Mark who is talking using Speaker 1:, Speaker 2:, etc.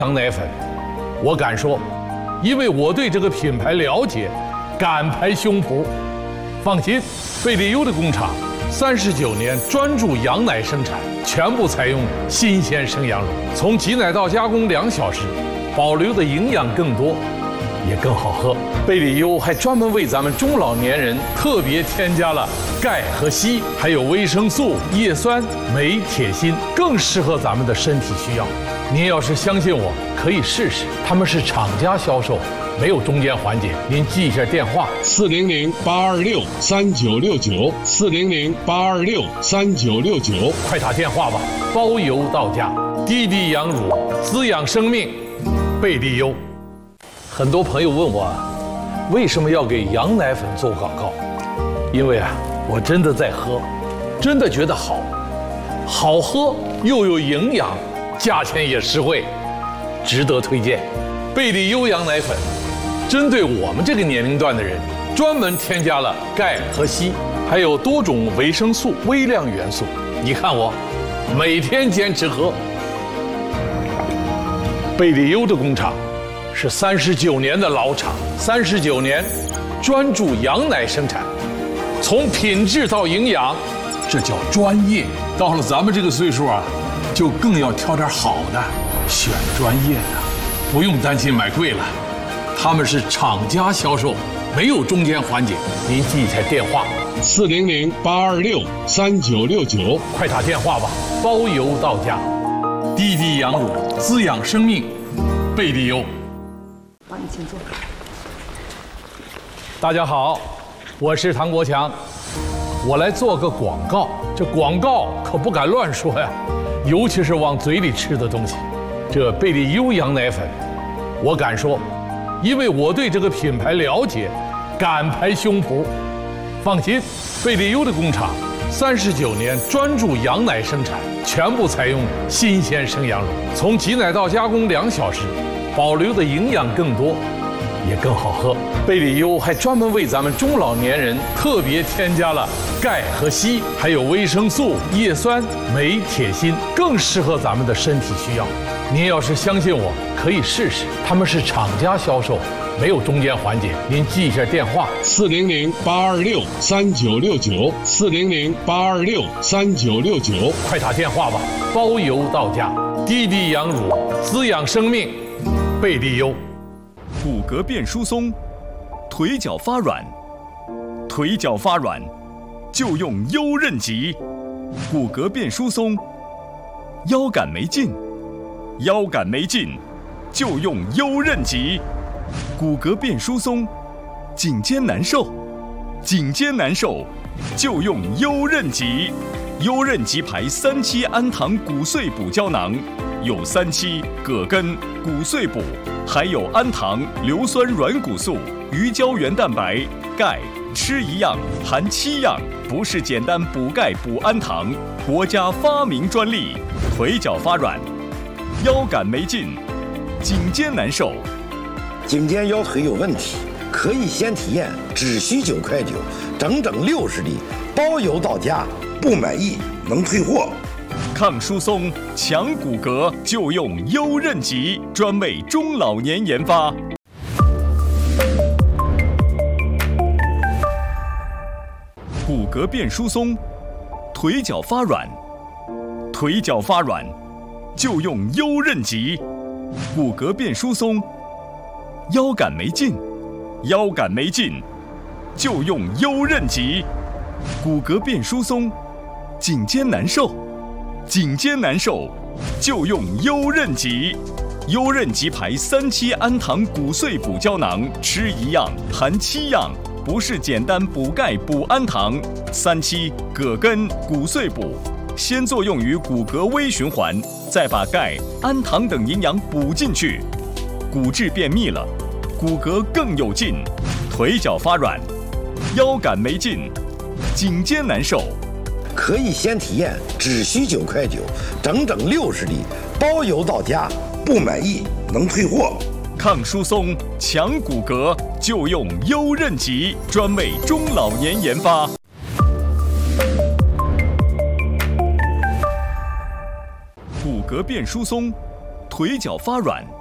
Speaker 1: 羊奶粉，我敢说，因为我对这个品牌了解，敢拍胸脯。放心，贝利优的工厂39年专注羊奶生产，全部采用新鲜生羊乳，从挤奶到加工2小时，保留的营养更多，也更好喝。贝利优还专门为咱们中老年人特别添加了钙和硒，还有维生素、叶酸、镁、铁、锌，更适合咱们的身体需要。您要是相信我，可以试试。他们是厂家销售，没有中间环节。您记一下电话：400-826-3969，400-826-3969，快打电话吧，包邮到家。滴滴羊乳，滋养生命，贝利优。很多朋友问我，为什么要给羊奶粉做广告？因为我真的在喝，真的觉得好喝又有营养，价钱也实惠，值得推荐。贝利优羊奶粉针对我们这个年龄段的人，专门添加了钙和硒，还有多种维生素、微量元素。你看我每天坚持喝。贝利优的工厂是39年的老厂，39年专注羊奶生产，从品质到营养，这叫专业。到了咱们这个岁数就更要挑点好的，选专业的，不用担心买贵了。他们是厂家销售，没有中间环节。您记一下电话：400-826-3969，快打电话吧，包邮到家。滴滴羊乳，滋养生命，贝利优。
Speaker 2: 好，你请坐。
Speaker 1: 大家好，我是唐国强，我来做个广告。这广告可不敢乱说呀，尤其是往嘴里吃的东西。这贝利优羊奶粉，我敢说，因为我对这个品牌了解，敢拍胸脯。放心，贝利优的工厂39年专注羊奶生产，全部采用新鲜生羊乳，从挤奶到加工2小时，保留的营养更多，也更好喝。贝利优还专门为咱们中老年人特别添加了钙和硒，还有维生素、叶酸、镁、铁、锌，更适合咱们的身体需要。您要是相信我，可以试试。他们是厂家销售，没有中间环节。您记一下电话：400-826-3969，400-826-3969，快打电话吧，包邮到家。滴滴羊乳，滋养生命，贝利优。
Speaker 3: 骨骼变疏松，腿脚发软，腿脚发软就用优韧极。骨骼变疏松，腰杆没劲，腰杆没劲就用优韧极。骨骼变疏松，颈肩难受，颈肩难受就用优韧极。优韧极牌3期氨糖骨碎补胶囊，有3期葛根、骨碎补，还有氨糖、硫酸软骨素、鱼胶原蛋白、钙，吃一样含7样，不是简单补钙补氨糖，国家发明专利。腿脚发软，腰杆没劲，颈肩难受，
Speaker 4: 颈肩腰腿有问题，可以先体验，只需9块9，整整60粒，包邮到家，不满意能退货。
Speaker 3: 抗疏松、强骨骼就用优韧极，专为中老年研发。骨骼变疏松，腿脚发软，腿脚发软就用优韧极。骨骼变疏松，腰杆没劲，腰杆没劲就用优韧极。骨骼变疏松，颈肩难受，颈肩难受就用优韧极。优韧极牌3期氨糖骨碎补胶囊，吃一样含7样，不是简单补钙补氨糖。3期葛根、骨碎补，先作用于骨骼微循环，再把钙、氨糖等营养补进去，骨质变密了，骨骼更有劲。腿脚发软，腰杆没劲，颈肩难受，
Speaker 4: 可以先体验，只需9块9，整整60粒，包邮到家，不满意能退货。
Speaker 3: 抗疏松、强骨骼就用优韧极，专为中老年研发。骨骼变疏松， 腿脚发软。